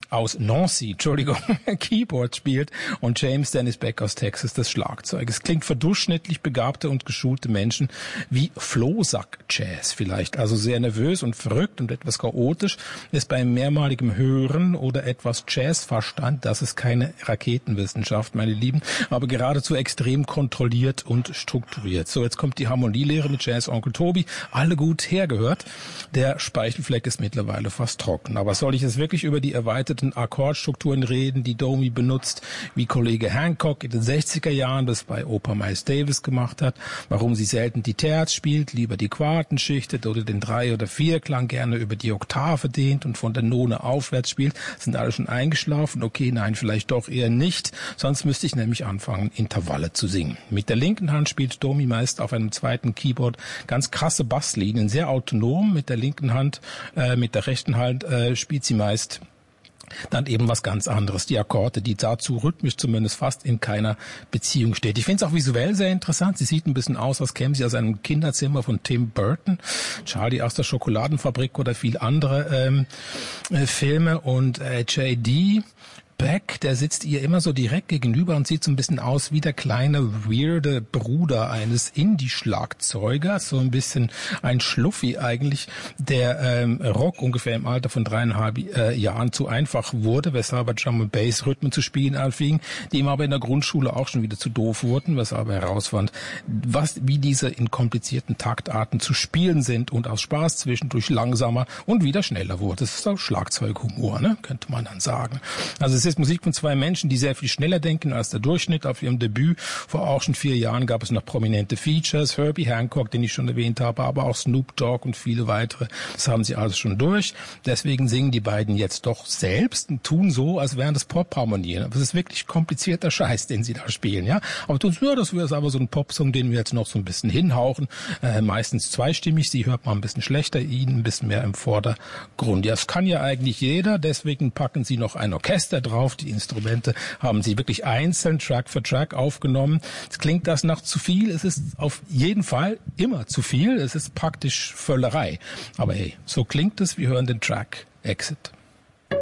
aus Nancy, Keyboard spielt und James Dennis Beck aus Texas das Schlagzeug. Es klingt für durchschnittlich begabte und geschulte Menschen wie Flohsack-Jazz vielleicht. Also sehr nervös und verrückt und etwas chaotisch. Ist beim mehrmaligen Hören oder etwas Jazzverstand, das ist keine Raketenwissenschaft, meine Lieben, aber geradezu extrem kontrolliert und strukturiert. So, jetzt kommt die Harmonielehre mit Jazz-Onkel Tobi. Alle gut hergehört. Der Speichelfleck ist mittlerweile fast trocken. Aber soll ich jetzt wirklich über die erweiterte Akkordstrukturen reden, die Domi benutzt, wie Kollege Hancock in den 60er Jahren das bei Oper Miles Davis gemacht hat, warum sie selten die Terz spielt, lieber die Quarten schichtet oder den 3- oder 4-Klang gerne über die Oktave dehnt und von der None aufwärts spielt, sind alle schon eingeschlafen? Okay, nein, vielleicht doch eher nicht, sonst müsste ich nämlich anfangen, Intervalle zu singen. Mit der linken Hand spielt Domi meist auf einem zweiten Keyboard ganz krasse Basslinien, sehr autonom, mit der linken Hand, mit der rechten Hand spielt sie meist dann eben was ganz anderes. Die Akkorde, die dazu rhythmisch zumindest fast in keiner Beziehung steht. Ich finde es auch visuell sehr interessant. Sie sieht ein bisschen aus, als käme sie aus einem Kinderzimmer von Tim Burton, Charlie aus der Schokoladenfabrik oder viel andere Filme. Und J.D. Beck, der sitzt ihr immer so direkt gegenüber und sieht so ein bisschen aus wie der kleine, weirde Bruder eines Indie-Schlagzeugers, so ein bisschen ein Schluffi eigentlich, der Rock ungefähr im Alter von 3,5 Jahren zu einfach wurde, weshalb er Drum and Bass Rhythmen zu spielen anfing, die ihm aber in der Grundschule auch schon wieder zu doof wurden, weshalb er herausfand, wie diese in komplizierten Taktarten zu spielen sind und aus Spaß zwischendurch langsamer und wieder schneller wurde. Das ist auch Schlagzeughumor, ne, könnte man dann sagen. Also es ist Musik von zwei Menschen, die sehr viel schneller denken als der Durchschnitt. Auf ihrem Debüt vor auch schon 4 Jahren gab es noch prominente Features. Herbie Hancock, den ich schon erwähnt habe, aber auch Snoop Dogg und viele weitere. Das haben sie alles schon durch. Deswegen singen die beiden jetzt doch selbst und tun so, als wären das Pop-Harmonien. Aber es ist wirklich komplizierter Scheiß, den sie da spielen, ja. Aber tun nur, das wäre aber so ein Popsong, den wir jetzt noch so ein bisschen hinhauchen. Meistens zweistimmig. Sie hört man ein bisschen schlechter, ihn ein bisschen mehr im Vordergrund. Ja, das kann ja eigentlich jeder. Deswegen packen sie noch ein Orchester drauf. Die Instrumente haben sie wirklich einzeln Track für Track aufgenommen. Jetzt klingt das nach zu viel. Es ist auf jeden Fall immer zu viel. Es ist praktisch Völlerei. Aber hey, so klingt es. Wir hören den Track Exit.